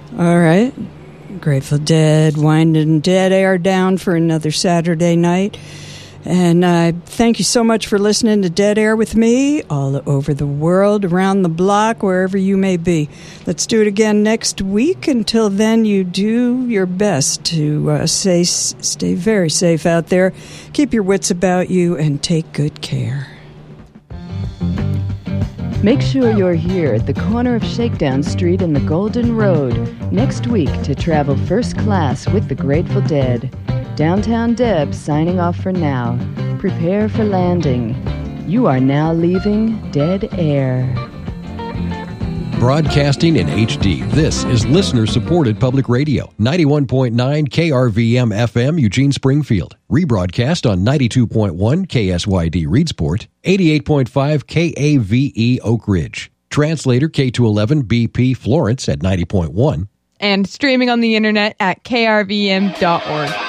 All right. Grateful Dead, winding Dead Air down for another Saturday night. And I thank you so much for listening to Dead Air with me all over the world, around the block, wherever you may be. Let's do it again next week. Until then, you do your best to stay very safe out there. Keep your wits about you and take good care. Make sure you're here at the corner of Shakedown Street and the Golden Road next week to travel first class with the Grateful Dead. Downtown Deb signing off for now. Prepare for landing. You are now leaving Dead Air. Broadcasting in HD, this is listener-supported public radio. 91.9 KRVM FM, Eugene Springfield. Rebroadcast on 92.1 KSYD Reedsport, 88.5 KAVE Oak Ridge. Translator K211 BP Florence at 90.1. And streaming on the internet at krvm.org.